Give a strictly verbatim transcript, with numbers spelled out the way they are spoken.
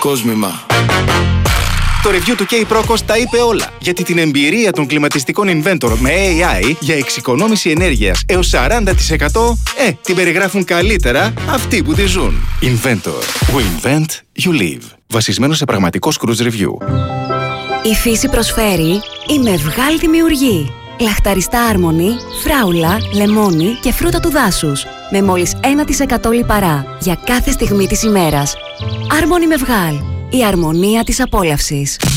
κόσμημα. Το review του K-Procos τα είπε όλα, γιατί την εμπειρία των κλιματιστικών Inventor με έι άι για εξοικονόμηση ενέργειας έως σαράντα τοις εκατό ε, την περιγράφουν καλύτερα αυτοί που τη ζουν. Inventor. We invent, you live. Βασισμένο σε πραγματικό Scrooge Review. Η φύση προσφέρει η Μευγάλ δημιουργεί. Λαχταριστά άρμονη, φράουλα, λεμόνι και φρούτα του δάσους. Με μόλις ένα τοις εκατό λιπαρά για κάθε στιγμή της ημέρας. Άρμονη Μευγάλ. Η αρμονία της απόλαυσης.